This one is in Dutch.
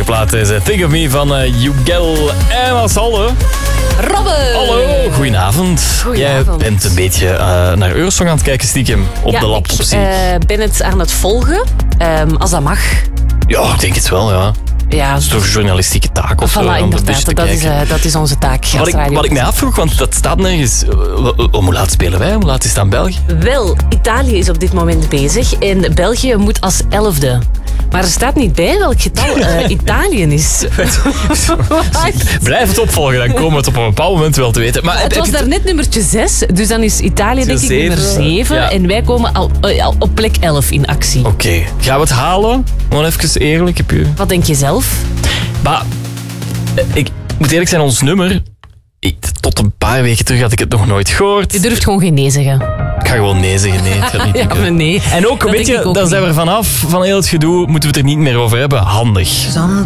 plaat is Think of Me van Jugel en Massalle. Robben! Hallo, goedenavond. Jij bent een beetje naar Eurosong aan het kijken stiekem op de laptop. Ik ben het aan het volgen, als dat mag. Ja, ik denk het wel, ja. Ja, dat is toch een journalistieke taak of voilà, zo? inderdaad, dat is onze taak. Wat ik mij afvroeg, want dat staat nergens. Hoe laat spelen wij? Hoe laat is het aan België? Wel, Italië is op dit moment bezig en België moet als 11e. Maar er staat niet bij welk getal Italië is. Blijf het opvolgen, dan komen we het op een bepaald moment wel te weten. Maar het was daarnet nummertje 6, dus dan is Italië denk ik nummer 7. Ja. En wij komen al op plek 11 in actie. Oké. Gaan we het halen? Gewoon even eerlijk. Wat denk je zelf? Maar, ik moet eerlijk zijn, ons nummer... Tot een paar weken terug had ik het nog nooit gehoord. Je durft gewoon geen nee zeggen. Ik ga gewoon nee zeggen, nee. Het gaat niet ja, maar nee. En ook, weet je, dan zijn we er vanaf, van heel het gedoe, moeten we het er niet meer over hebben. Handig.